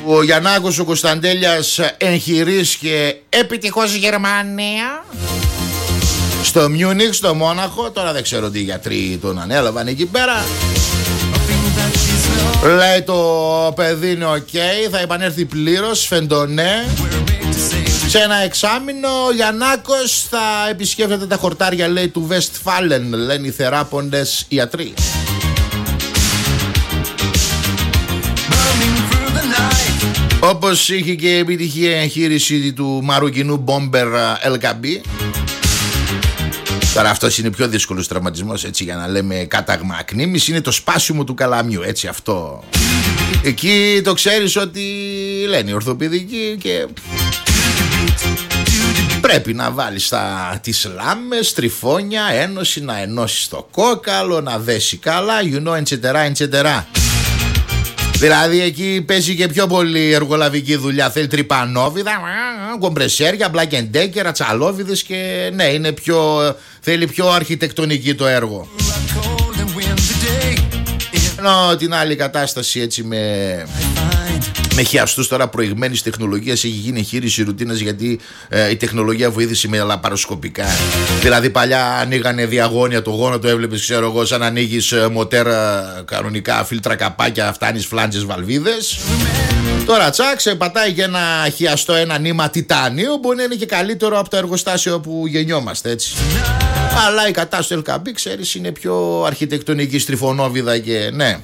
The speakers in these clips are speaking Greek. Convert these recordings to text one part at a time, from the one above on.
Ο Γιαννάκος ο Κωνσταντέλιας εγχειρίστηκε επιτυχώς Γερμανία στο Μιούνιχ, στο Μόναχο. Τώρα δεν ξέρω τι γιατροί τον ανέλαβαν εκεί πέρα. Λέει το παιδί είναι ok, θα επανέλθει πλήρως, φεντονέ. Σε ένα εξάμηνο ο Γιαννάκος θα επισκέφτεται τα χορτάρια, λέει, του Westfalen, λένε οι θεράποντες ιατροί. Όπως είχε και επιτυχία εγχείρηση του μαροκινού μπόμπερ Ελκαμπή. Τώρα αυτός είναι πιο δύσκολος τραυματισμός, έτσι, για να λέμε κάταγμα ακνήμης, είναι το σπάσιμο του καλαμιού, έτσι, αυτό. Εκεί το ξέρεις ότι λένε οι ορθοπαιδικοί και πρέπει να βάλεις τις λάμες, τριφώνια, ένωση, να ενώσεις το κόκαλο, να δέσει καλά, etc. Δηλαδή εκεί παίζει και πιο πολύ εργολαβική δουλειά. Θέλει τρυπανόβιδα, κομπρεσέρια, Black & Decker, ατσαλόβιδες και ναι, είναι θέλει πιο αρχιτεκτονική το έργο. Ενώ την άλλη κατάσταση, έτσι, με χιαστούς τώρα προηγμένης τεχνολογίας έχει γίνει εγχείρηση ρουτίνας, γιατί η τεχνολογία βοήθησε με λαπαροσκοπικά. Δηλαδή παλιά ανοίγανε διαγώνια το γόνατο, έβλεπες, ξέρω εγώ, σαν να ανοίγεις μοτέρα κανονικά, φίλτρα, καπάκια, φτάνεις φλάντζες, βαλβίδες. Τώρα τσάξε, πατάει και ένα χιαστό, ένα νήμα τιτάνιου, μπορεί να είναι και καλύτερο από το εργοστάσιο που γεννιόμαστε, έτσι. Αλλά η κατάσταση του LKB, ξέρεις, είναι πιο αρχιτεκτονική, στριφωνόβιδα και ναι.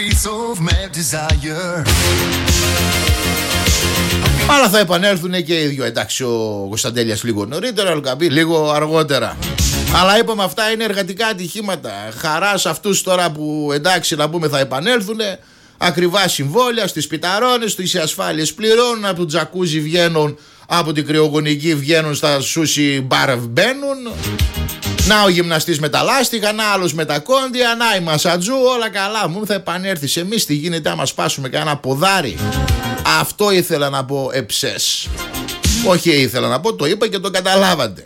Αλλά θα επανέλθουν και οι δυο. Εντάξει, ο Κωνσταντέλιας λίγο νωρίτερα, ο LKB λίγο αργότερα. Αλλά είπαμε, αυτά είναι εργατικά ατυχήματα. Χαρά σε αυτούς τώρα που, εντάξει, να πούμε, θα επανέλθουν. Ακριβά συμβόλαια στις πιταρώνες, στις ασφάλειες πληρώνουν, από το τζακούζι βγαίνουν, από την κρυογονική βγαίνουν, στα σούσι μπαρ μπαίνουν. Να ο γυμναστής με τα λάστιχα, να άλλος με τα κόντια, να η μασατζού, όλα καλά. Μου θα επανέλθεις. Εμείς τι γίνεται άμα σπάσουμε κανένα ποδάρι? Αυτό ήθελα να πω, εψές. Όχι ήθελα να πω, το είπα και το καταλάβατε.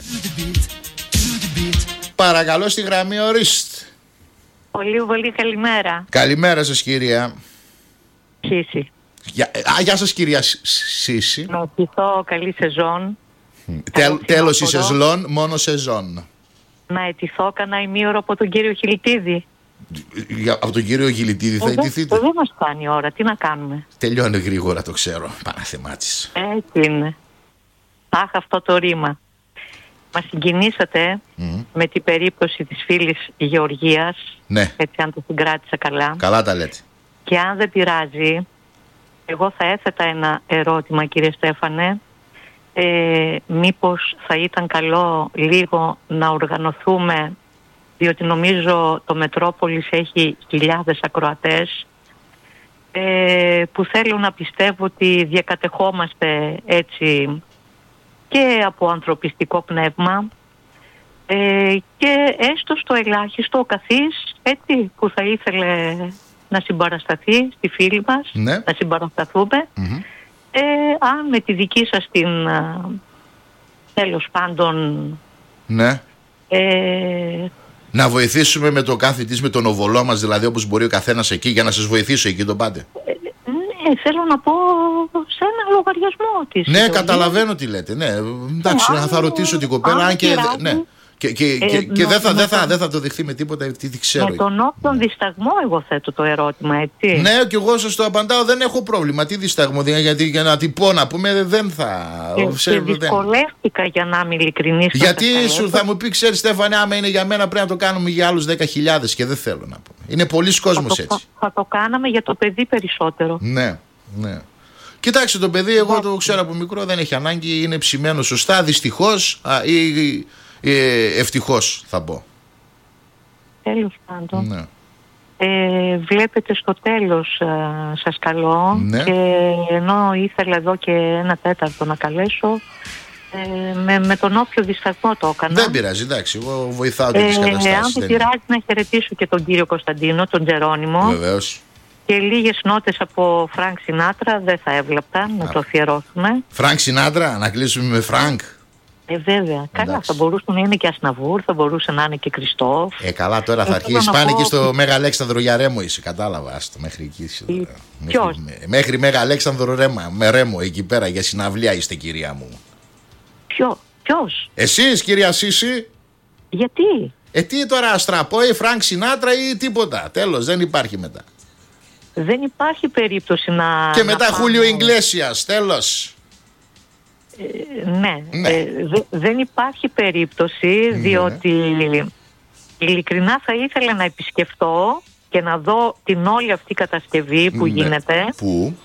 Παρακαλώ, στη γραμμή, ορίστε. Πολύ καλημέρα. Καλημέρα σας, κυρία Σύση. Γεια σας, κυρία Σύση. Να ευχηθώ καλή σεζόν. Τέλος η σεζόν, μόνο σεζόν. Να αιτηθώ κανένα ημίωρο από τον κύριο Χιλιτίδη. Από τον κύριο Χιλιτίδη θα αιτηθείτε? Δεν μας φτάνει η ώρα, τι να κάνουμε. Τελειώνει γρήγορα, το ξέρω. Παναθεμάτης. Έτσι είναι. Αχ, αυτό το ρήμα. Μας συγκινήσατε με την περίπτωση της φίλης Γεωργίας. Ναι. Έτσι, αν το συγκράτησα καλά. Καλά τα λέτε. Και αν δεν πειράζει, εγώ θα έθετα ένα ερώτημα, κύριε Στέφανε. Μήπως θα ήταν καλό λίγο να οργανωθούμε, διότι νομίζω το Μετρόπολης έχει χιλιάδες ακροατές που θέλουν να πιστεύω ότι διακατεχόμαστε έτσι και από ανθρωπιστικό πνεύμα και έστω στο ελάχιστο ο καθής, έτσι, που θα ήθελε να συμπαρασταθεί στη φίλη μας, ναι, να συμπαρασταθούμε. Αν με τη δική σας την τέλος πάντων, ναι, να βοηθήσουμε με το κάθε της, με τον οβολό μας, δηλαδή, όπως μπορεί ο καθένας εκεί, για να σας βοηθήσω εκεί, τον πάτε. Ναι, θέλω να πω σε ένα λογαριασμό της. Ναι, καταλαβαίνω τι λέτε. Ναι, εντάξει, θα ρωτήσω την κοπέλα, αν και ναι. Και δεν θα το δεχθεί με τίποτα, τι ξέρω. Με τον όποιον δισταγμό εγώ θέτω το ερώτημα, έτσι. Ναι, και εγώ σας το απαντάω, δεν έχω πρόβλημα. Τι δισταγμό, γιατί για να την πω, να πούμε, δεν θα. Και δυσκολεύτηκα, για να είμαι ειλικρινής. Γιατί θα μου πει, ξέρεις, Στέφανε, άμα είναι για μένα πρέπει να το κάνουμε για άλλους 10.000 και δεν θέλω να πω. Είναι πολλοί κόσμος έτσι. Θα το κάναμε για το παιδί περισσότερο. Ναι, ναι. Κοιτάξτε, το παιδί, εγώ το ξέρω από μικρό, δεν έχει ανάγκη, είναι ψημένο σωστά, δυστυχώς ή ευτυχώς θα πω. Τέλος πάντων. Ναι. Βλέπετε στο τέλος, σας καλώ, ναι, και ενώ ήθελα εδώ και 1/4 να καλέσω, με τον όποιο δισταγμό το έκανα. Δεν πειράζει, εντάξει, εγώ βοηθάω και τις καταστάσεις. Αν δεν πειράζει, να χαιρετήσω και τον κύριο Κωνσταντίνο, τον Τζερόνιμο. Βεβαίως. Και λίγες νότες από Φρανκ Σινάτρα δεν θα έβλεπτα να το αφιερώσουμε. Φρανκ Σινάτρα, να κλείσουμε με Φρανκ. Βέβαια. Καλά, θα μπορούσε να είναι και Ασναβούρ, θα μπορούσε να είναι και Κριστόφ. Καλά, τώρα θα αρχίσει. Πάνε και στο Μέγα Αλέξανδρο για Ρέμο είσαι. Κατάλαβα. Άστο, μέχρι εκεί είσαι. Μέχρι Μέγα Αλέξανδρο με Ρέμο, εκεί πέρα για συναυλία είστε, κυρία μου. Ποιος? Εσείς, κυρία Σύση. Γιατί? Τι τώρα, Αστραπό ή Φρανκ Σινάτρα ή τίποτα. Τέλος, δεν υπάρχει μετά. Δεν υπάρχει περίπτωση να. Και μετά Χούλιο Ιγκλέσιας, τέλος. Ναι. Δεν υπάρχει περίπτωση, διότι ειλικρινά θα ήθελα να επισκεφτώ και να δω την όλη αυτή κατασκευή που γίνεται. Πού?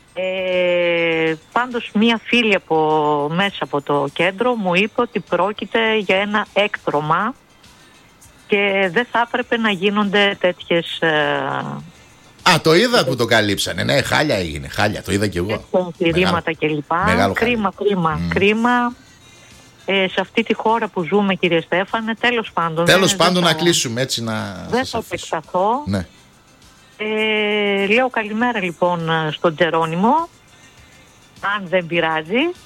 Πάντως μία φίλη μέσα από το κέντρο μου είπε ότι πρόκειται για ένα έκτρωμα και δεν θα έπρεπε να γίνονται τέτοιες... το είδα που το καλύψανε. Ναι, χάλια έγινε. Χάλια, το είδα κι εγώ. Εγχειρήματα κλπ. Κρίμα. Σε αυτή τη χώρα που ζούμε, κύριε Στέφανε, τέλος πάντων. Να κλείσουμε έτσι να. Δεν θα επεκταθώ. Ναι. Λέω καλημέρα λοιπόν στον Τζερόνιμο, αν δεν πειράζει.